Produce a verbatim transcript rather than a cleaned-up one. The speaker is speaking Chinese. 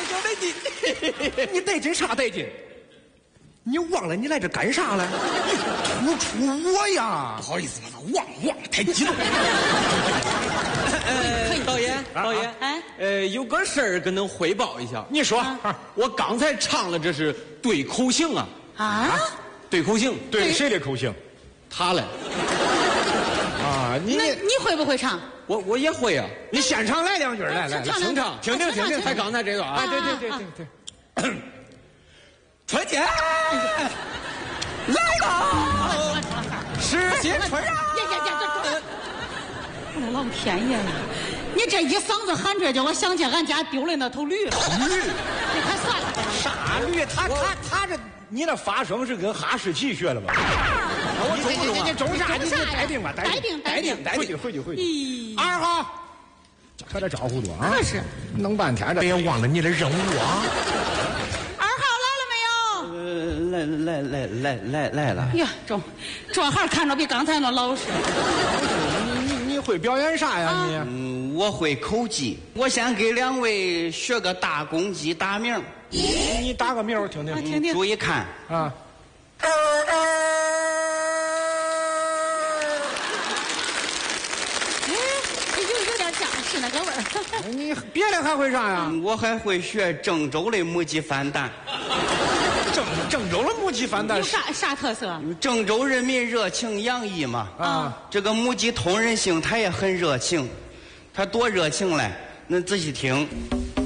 有得劲。你得劲啥得劲？你忘了你来这干啥了？你突出我呀！ 不好意思，我忘忘了，太激动了。 呃，导演，导演，哎，呃，有个事儿跟恁汇报一下。 你说， 我刚才唱了，这是对口型啊。 啊？ 对口型， 对谁的口型？ 他嘞。 啊，你那你会不会唱？ 我我也会啊。 你现场来两句，来来来， 清唱，听听听听，才刚才这个啊。 对对对对对。春天来了，是新春啊！ 呀呀呀！这这，我的老天爷呀！你这一嗓子喊这，叫我想起俺家丢了那头驴了。 驴？ 这可算了。 啥驴？他他他这，你那发声是跟哈士奇学了吧？我中不中啊？你中啥？你你待定吧，待定，待定，待定，回去回去。二号，快点招呼多啊！ 可是， 弄半天这，别忘了你的任务啊！ 来来来来来来了呀，这这孩看着比刚才那老实。 你你你会表演啥呀？ 啊、 你？ 嗯，我会口技。我先给两位学个大公鸡打鸣。 你打个鸣我听听。 啊、听听。 注意看啊。 哎，有有点像是那个味儿。 你别的还会啥呀？ 嗯、我还会学郑州的母鸡翻蛋。 郑郑州的母鸡翻蛋有啥啥特色？ 郑州人民热情洋溢嘛。 啊， 这个母鸡通人性，它也很热情。它多热情嘞！恁仔细听。